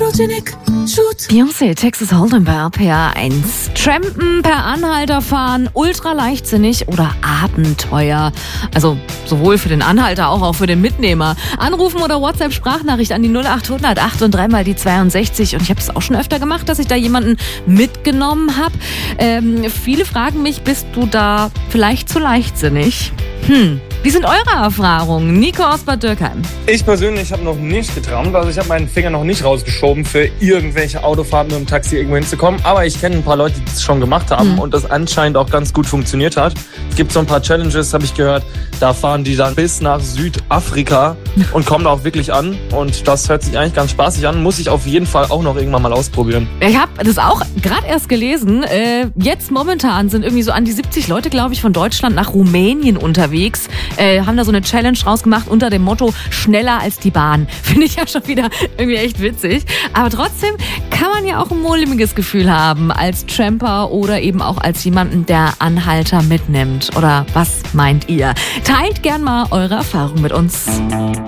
Photogenic Shoot. Beyoncé, Texas Hold'em bei RPA 1. Trampen, per Anhalter fahren, ultra leichtsinnig oder Abenteuer. Also sowohl für den Anhalter, auch für den Mitnehmer. Anrufen oder WhatsApp-Sprachnachricht an die 0800 8 und 3 mal die 62. Und ich habe es auch schon öfter gemacht, dass ich da jemanden mitgenommen habe. Viele fragen mich, bist du da vielleicht zu leichtsinnig? Wie sind eure Erfahrungen? Nico aus Bad Dürkheim. Ich persönlich habe noch nicht getrampt, also ich habe meinen Finger noch nicht rausgeschoben, für irgendwelche Autofahrten mit dem Taxi irgendwo hinzukommen. Aber ich kenne ein paar Leute, die das schon gemacht haben und das anscheinend auch ganz gut funktioniert hat. Es gibt so ein paar Challenges, habe ich gehört, da fahren die dann bis nach Südafrika und kommen da auch wirklich an. Und das hört sich eigentlich ganz spaßig an, muss ich auf jeden Fall auch noch irgendwann mal ausprobieren. Ich habe das auch gerade erst gelesen. Jetzt momentan sind irgendwie so an die 70 Leute, glaube ich, von Deutschland nach Rumänien unterwegs. Haben da so eine Challenge rausgemacht unter dem Motto schneller als die Bahn. Finde ich ja schon wieder irgendwie echt witzig. Aber trotzdem kann man ja auch ein mulmiges Gefühl haben als Tramper oder eben auch als jemanden, der Anhalter mitnimmt. Oder was meint ihr? Teilt gern mal eure Erfahrung mit uns.